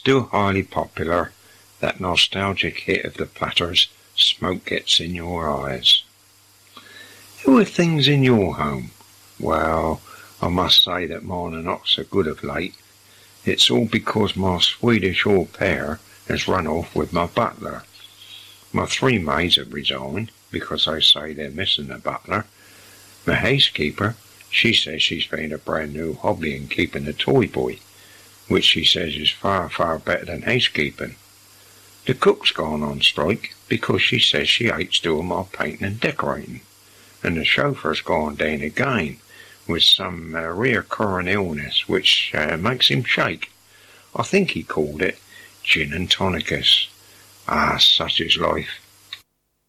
still highly popular, that nostalgic hit of the Platters, Smoke Gets in Your Eyes. Who are things in your home? Well, I must say that mine are not so good of late. It's all because my Swedish au pair has run off with my butler. My 3 maids have resigned because they say they're missing a butler. My housekeeper, she says she's found a brand new hobby in keeping a toy boy, which she says is far, far better than housekeeping. The cook's gone on strike because she says she hates doing my painting and decorating. And the chauffeur's gone down again with some reoccurring illness which makes him shake. I think he called it gin and tonicus. Ah, such is life.